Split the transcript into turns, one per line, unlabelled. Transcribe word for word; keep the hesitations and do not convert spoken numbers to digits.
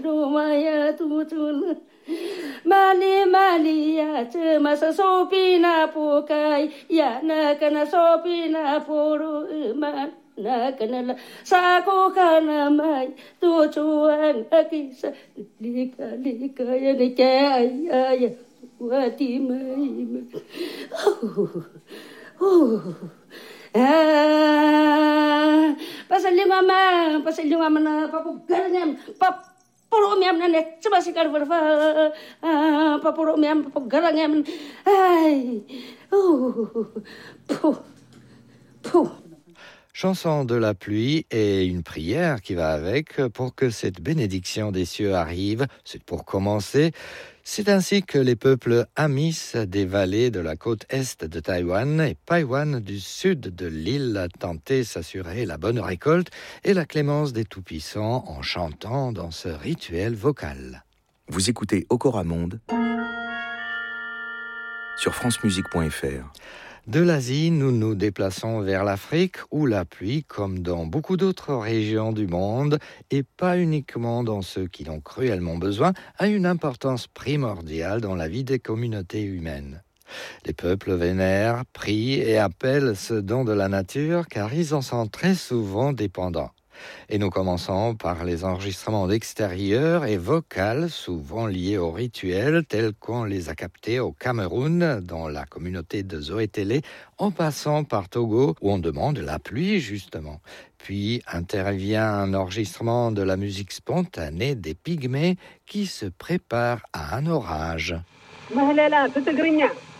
Rumaya tutul Mali mali ya masa sopina pokai ya na kana sopina poru man na kana sako kana mai tu chuan akisa lika lika ya ni ya ya wati mai oh ah pasal mama pasal mama na papugarnya pap Puro miam na ne, coba si kar berfa, apa puro miam, apa garang miam, ay, oh, puh, puh.
Chanson de la pluie et une prière qui va avec pour que cette bénédiction des cieux arrive. C'est pour commencer. C'est ainsi que les peuples Amis des vallées de la côte est de Taïwan et Paiwan du sud de l'île tentaient s'assurer la bonne récolte et la clémence des Tout-Puissants en chantant dans ce rituel vocal.
Vous écoutez Okoramonde sur france musique point f r.
De l'Asie, nous nous déplaçons vers l'Afrique où la pluie, comme dans beaucoup d'autres régions du monde, et pas uniquement dans ceux qui l'ont cruellement besoin, a une importance primordiale dans la vie des communautés humaines. Les peuples vénèrent, prient et appellent ce don de la nature car ils en sont très souvent dépendants. Et nous commençons par les enregistrements d'extérieur et vocales, souvent liés au rituel, tels qu'on les a captés au Cameroun, dans la communauté de Zoétélé, en passant par Togo, où on demande la pluie, justement. Puis intervient un enregistrement de la musique spontanée des Pygmées qui se préparent à un orage.
Mahalela, tutugrinya.